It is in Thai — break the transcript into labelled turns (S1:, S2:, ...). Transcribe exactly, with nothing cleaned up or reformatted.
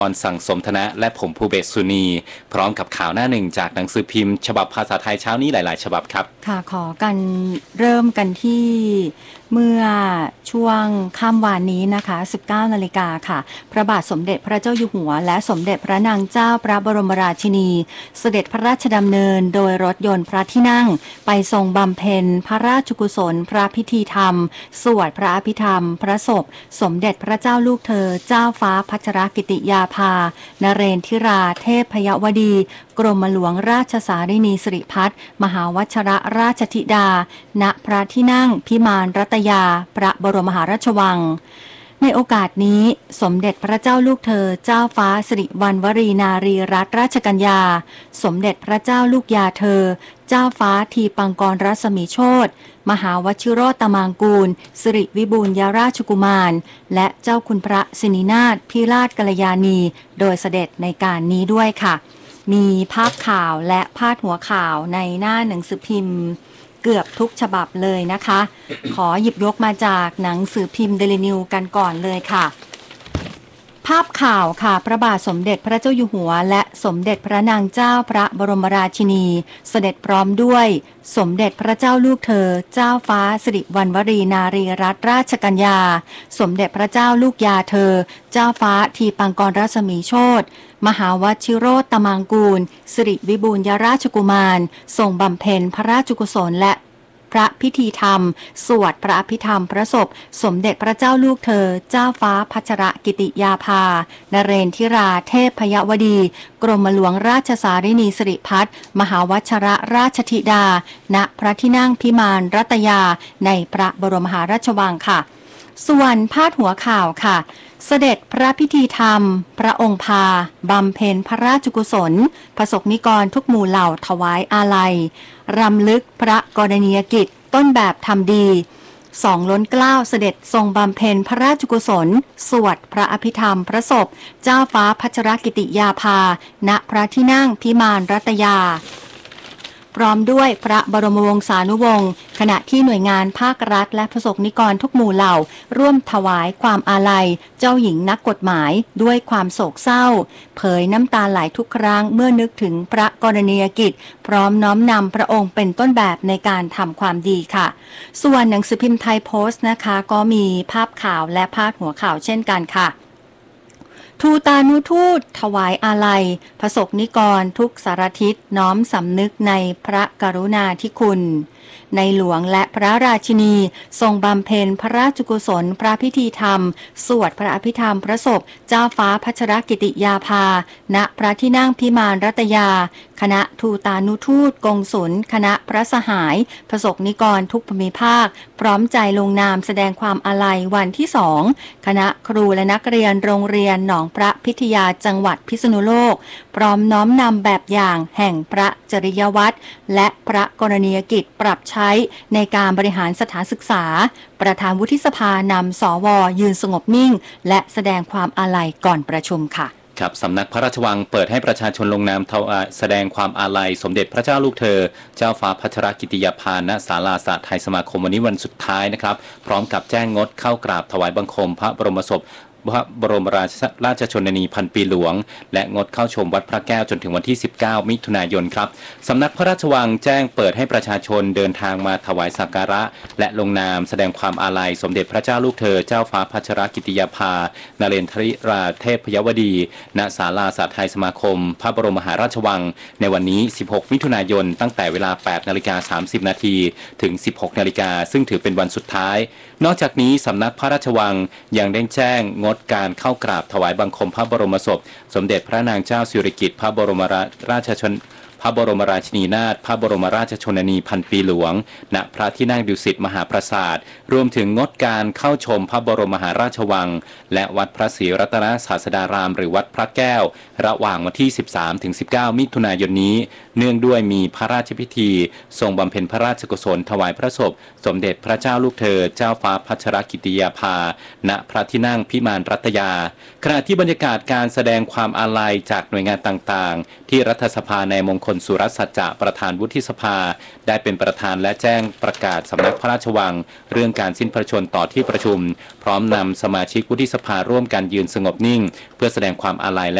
S1: ออนสั่งสมธนะและผมภูเบศสุนีพร้อมกับข่าวหน้าหนึ่งจากหนังสือพิมพ์ฉบับภาษาไทยเช้านี้หลายๆฉบับครับ
S2: ค่ะขอกันเริ่มกันที่เมื่อช่วงค่ำวานนี้นะคะสิบเก้านาฬิกาค่ะพระบาทสมเด็จพระเจ้าอยู่หัวและสมเด็จพระนางเจ้าพระบรมราชินีเสด็จพระราชดำเนินโดยรถยนต์พระที่นั่งไปทรงบำเพ็ญพระราชกุศลพระพิธีธรรมสวดพระอภิธรรมพระศพสมเด็จพระเจ้าลูกเธอเจ้าฟ้าพัชรกิติยาภานเรนทิราเทพพยวดีกรมหลวงราชสารินีสิริพัฒน์มหาวชรราชธิดาณพระที่นั่งพิมานรัตยาพระบรมมหาราชวังในโอกาสนี้สมเด็จพระเจ้าลูกเธอเจ้าฟ้าสิริวัณวรีนารีรัตนราชกัญญาสมเด็จพระเจ้าลูกยาเธอเจ้าฟ้าทีปังกรรัศมีโชติมหาวชิโรตมางกูลสิริวิบูลยราชกุมารและเจ้าคุณพระสินินาถพิราชกัลยาณีโดยเสด็จในการนี้ด้วยค่ะมีภาพข่าวและพาดหัวข่าวในหน้าหนังสือพิมพ์เกือบทุกฉบับเลยนะคะ ขอหยิบยกมาจากหนังสือพิมพ์เดลินิวกันก่อนเลยค่ะภาพข่าวค่ะพระบาทสมเด็จพระเจ้าอยู่หัวและสมเด็จพระนางเจ้าพระบรมราชินีเสด็จพร้อมด้วยสมเด็จพระเจ้าลูกเธอเจ้าฟ้าสิริวัณวรีนารีรัตนราชกัญญาสมเด็จพระเจ้าลูกยาเธอเจ้าฟ้าทีปังกรรัศมีโชติมหาวชิโรตมางกูลสิริวิบูลยราชกุมารทรงบำเพ็ญพระราชกุศลและพระพิธีธรรมสวดพระอภิธรรมพระศพสมเด็จพระเจ้าลูกเธอเจ้าฟ้าพัชรกิติยาภานเรนทิราเทพพยวดีกรมหลวงราชสารินีสิริพัฒน์มหาวชรราชธิดาณพระที่นั่งพิมานรัตยาในพระบรมมหาราชวังค่ะส่วนพาดหัวข่าวค่ะเสด็จพระพิธีธรรมพระองค์พาบำเพ็ญพระราชกุศลประสบนิกรทุกหมู่เหล่าถวายอาลัยรำลึกพระกรณียกิจต้นแบบทำดีสองล้นเกล้าเสด็จทรงบำเพ็ญพระราชกุศลสวดพระอภิธรรมพระศพเจ้าฟ้าพัชรกิติยาภาณพระที่นั่งพิมานรัตยาพร้อมด้วยพระบรมวงศานุวงศ์ขณะที่หน่วยงานภาครัฐและประสบนิกรทุกหมู่เหล่าร่วมถวายความอาลัยเจ้าหญิงนักกฎหมายด้วยความโศกเศร้าเผยน้ำตาไหลทุกครั้งเมื่อนึกถึงพระกรณียกิจพร้อมน้อมนำพระองค์เป็นต้นแบบในการทำความดีค่ะส่วนหนังสือพิมพ์ไทยโพสต์นะคะก็มีภาพข่าวและพาดหัวข่าวเช่นกันค่ะทูตานุทูตถวายอาลัยพระสงฆ์นิกรทุกสารทิศน้อมสำนึกในพระกรุณาธิคุณในหลวงและพระราชินีทรงบำเพ็ญพระราชกุศลพระพิธีธรรมสวดพระอภิธรรมพระศพเจ้าฟ้าพัชรกิติยาภาณพระที่นั่งพิมานรัตยาคณะทูตานุทูตกงสุลคณะพระสหายประสบนิกรทุกภูมิภาคพร้อมใจลงนามแสดงความอาลัยวันที่สองคณะครูและนักเรียนโรงเรียนหนองพระพิทยาจังหวัดพิษณุโลกพร้อมน้อมนำแบบอย่างแห่งพระจริยวัตรและพระกรณียกิจปรับใช้ในการบริหารสถานศึกษาประธานวุฒิสภานำสวยืนสงบนิ่งและแสดงความอาลัยก่อนประชุมค่ะ
S1: ครับสำนักพระราชวังเปิดให้ประชาชนลงนามแสดงความอาลัยสมเด็จพระเจ้าลูกเธอเจ้าฟ้าพัชรกิติยาภาณศาลาสหไทยสมาคมวันนี้วันสุดท้ายนะครับพร้อมกับแจ้งงดเข้ากราบถวายบังคมพระบรมศพพระบรมราชราชชนนีพันปีหลวงและงดเข้าชมวัดพระแก้วจนถึงวันที่สิบเก้ามิถุนายนครับสำนักพระราชวังแจ้งเปิดให้ประชาชนเดินทางมาถวายสักการะและลงนามแสดงความอาลัยสมเด็จพระเจ้าลูกเธอเจ้าฟ้าพัชรกิติยาภานเรนทริราเทพพยวดีณศาลาสหไทยสมาคมพระบรมมหาราชวังในวันนี้สิบหกมิถุนายนตั้งแต่เวลา แปดนาฬิกาสามสิบนาทีถึง สิบหกนาฬิกาซึ่งถือเป็นวันสุดท้ายนอกจากนี้สำนักพระราชวังยังได้แจ้งงดการเข้ากราบถวายบังคมพระบรมศพสมเด็จพระนางเจ้าสิริกิติ์พระบรมราชชน พระบรมราชินีนาถพระบรมราชชนนีพันปีหลวงณพระที่นั่งดุสิตมหาปราสาทรวมถึงงดการเข้าชมพระบรมมหาราชวังและวัดพระศรีรัตนศาสดารามหรือวัดพระแก้วระหว่างวันที่ สิบสามถึงสิบเก้า มิถุนายนนี้เนื่องด้วยมีพระราชพิธีทรงบำเพ็ญพระราชกุศลถวายพระศพสมเด็จพระเจ้าลูกเธอเจ้าฟ้าพัชรกิติยาภาณพระที่นั่งพิมานรัตยาขณะที่บรรยากาศการแสดงความอาลัยจากหน่วยงานต่างๆที่รัฐสภาในมงคลลสุรสัจจะประธานวุฒิสภาได้เป็นประธานและแจ้งประกาศสำนักพระราชวังเรื่องการสิ้นพระชนม์ต่อที่ประชุมพร้อมนำสมาชิกวุฒิสภาร่วมกันยืนสงบนิ่งเพื่อแสดงความอาลัยและ